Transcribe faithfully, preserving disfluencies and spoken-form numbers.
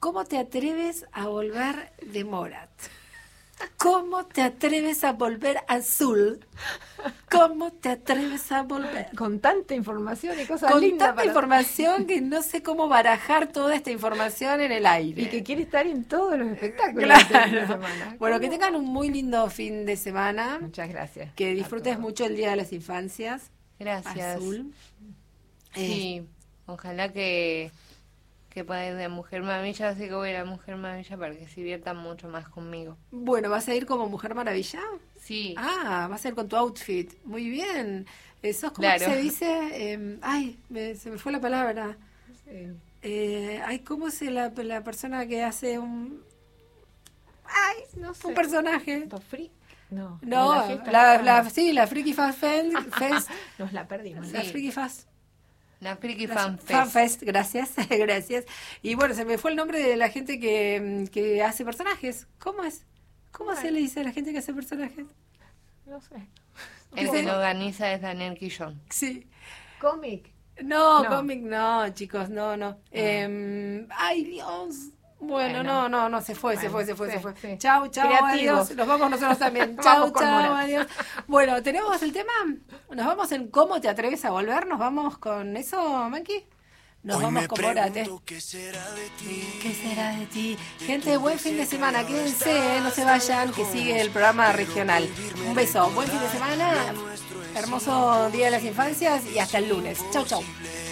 ¿Cómo te atreves a volver de Morat? ¿Cómo te atreves a volver azul? ¿Cómo te atreves a volver? Con tanta información y cosas Con lindas. tanta para... información que no sé cómo barajar toda esta información en el aire. Y que quiere estar en todos los espectáculos Claro. este fin de semana. Bueno, ¿Cómo? que tengan un muy lindo fin de semana. Muchas gracias. Que disfrutes mucho el Día de las Infancias. Gracias. Azul. Sí, eh. ojalá que, que pueda ir de Mujer Maravilla, así que voy a ir a Mujer Maravilla para que se diviertan mucho más conmigo. Bueno, ¿vas a ir como Mujer Maravilla? Sí. Ah, vas a ir con tu outfit. Muy bien. ¿Eso es como Claro. se dice? Eh, ay, me, se me fue la palabra. Sí. Eh, ay, ¿cómo es la, la persona que hace un... Ay, No sé. un personaje? ¿Free? No. No, la fiesta la, mexicana. la, sí, la Freaky Fast Fest. Fest Nos la perdimos. La Sí. Freaky Fast. La Friki La Fan Fest. Fan Fest, gracias, gracias. Y bueno, se me fue el nombre de la gente que, que hace personajes. ¿Cómo es? ¿Cómo Bueno. se le dice a la gente que hace personajes? No sé. El que lo organiza es Daniel Quillón. Sí. Cómic. No, No. cómic no, chicos, no, no. Eh, ay, Dios. Bueno, Bueno. no, no, no, se fue, se Bueno, fue, se fue, sí, se fue. sí. Chau, chau, Creativos. adiós. Nos vamos nosotros también. Vamos Chau, con chau, Morat. adiós. Bueno, ¿tenemos el tema? ¿Nos vamos en cómo te atreves a volver? ¿Nos vamos con eso, Manqui? Nos Hoy vamos me con Morat, ¿eh? pregunto qué será de ti. ¿Qué será de ti? Gente, buen fin de semana. Quédense, eh, no se vayan, que sigue el programa regional. Un beso, buen fin de semana. Hermoso Día de las Infancias y hasta el lunes. Chau, chau.